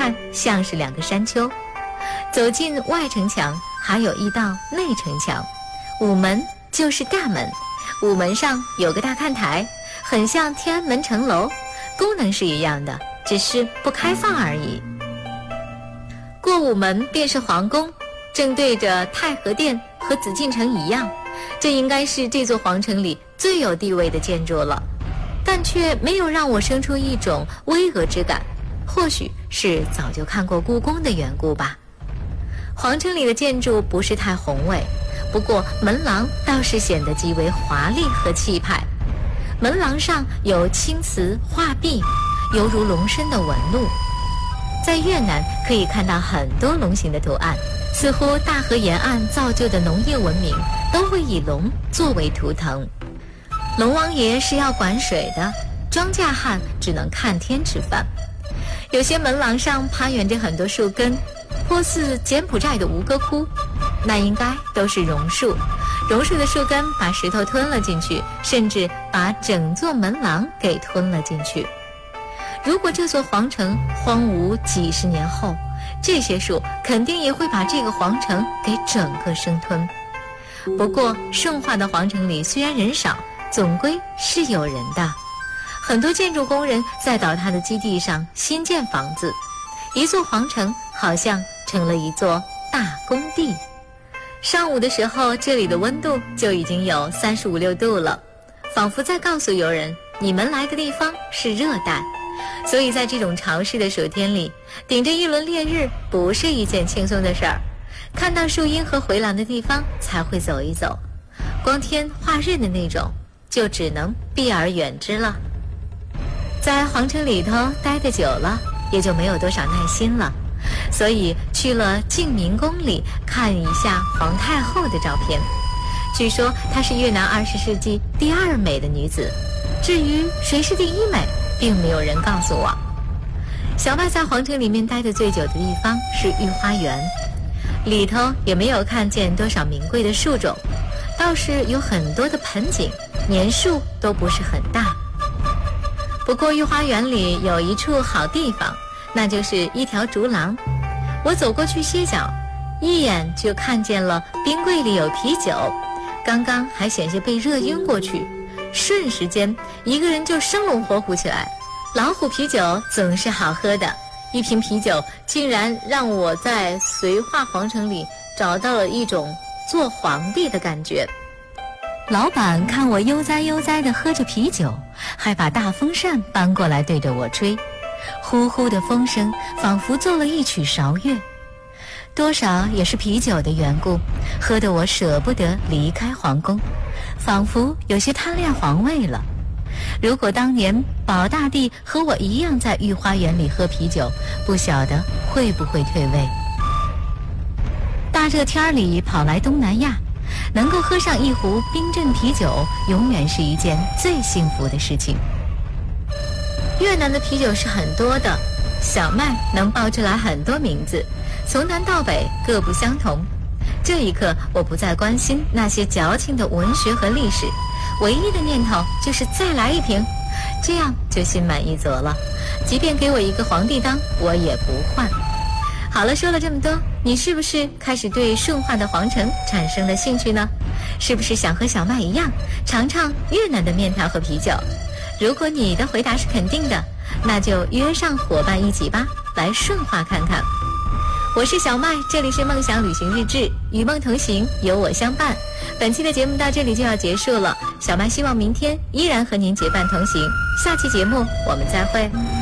看像是两个山丘。走进外城墙，还有一道内城墙，午门就是大门，午门上有个大看台，很像天安门城楼，功能是一样的，只是不开放而已。过午门便是皇宫，正对着太和殿和紫禁城一样，这应该是这座皇城里最有地位的建筑了，但却没有让我生出一种巍峨之感，或许是早就看过故宫的缘故吧。皇城里的建筑不是太宏伟，不过门廊倒是显得极为华丽和气派。门廊上有青瓷画壁，犹如龙身的纹路。在越南可以看到很多龙形的图案，似乎大河沿岸造就的农业文明都会以龙作为图腾。龙王爷是要管水的，庄稼汉只能看天吃饭。有些门廊上攀援着很多树根，颇似柬埔寨的吴哥窟，那应该都是榕树。榕树的树根把石头吞了进去，甚至把整座门廊给吞了进去。如果这座皇城荒芜几十年后，这些树肯定也会把这个皇城给整个生吞。不过顺化的皇城里虽然人少，总归是有人的。很多建筑工人在倒塌的基地上新建房子，一座皇城好像成了一座大工地。上午的时候，这里的温度就已经有35、6度了，仿佛在告诉游人，你们来的地方是热带。所以在这种潮湿的暑天里，顶着一轮烈日不是一件轻松的事儿。看到树荫和回廊的地方才会走一走，光天化日的那种就只能避而远之了。在皇城里头待得久了，也就没有多少耐心了，所以去了静明宫里看一下皇太后的照片。据说她是越南20世纪第2美的女子，至于谁是第1美，并没有人告诉我。小麦在皇城里面待得最久的地方是御花园，里头也没有看见多少名贵的树种，倒是有很多的盆景，年数都不是很大。不过御花园里有一处好地方，那就是一条竹廊。我走过去歇脚，一眼就看见了冰柜里有啤酒，刚刚还险些被热晕过去，瞬时间一个人就生龙活虎起来。老虎啤酒总是好喝的，一瓶啤酒竟然让我在绥化皇城里找到了一种做皇帝的感觉。老板看我悠哉悠哉地喝着啤酒，还把大风扇搬过来对着我吹，呼呼的风声仿佛奏了一曲韶乐。多少也是啤酒的缘故，喝得我舍不得离开皇宫，仿佛有些贪恋皇位了。如果当年保大帝和我一样在御花园里喝啤酒，不晓得会不会退位。大热天里跑来东南亚，能够喝上一壶冰镇啤酒，永远是一件最幸福的事情。越南的啤酒是很多的，小麦能报出来很多名字，从南到北各不相同。这一刻我不再关心那些矫情的文学和历史，唯一的念头就是再来一瓶，这样就心满意足了。即便给我一个皇帝当，我也不换。好了，说了这么多，你是不是开始对顺化的皇城产生了兴趣呢？是不是想和小麦一样尝尝越南的面条和啤酒？如果你的回答是肯定的，那就约上伙伴一起吧，来顺化看看。我是小麦，这里是梦想旅行日志，与梦同行，有我相伴。本期的节目到这里就要结束了，小麦希望明天依然和您结伴同行。下期节目我们再会。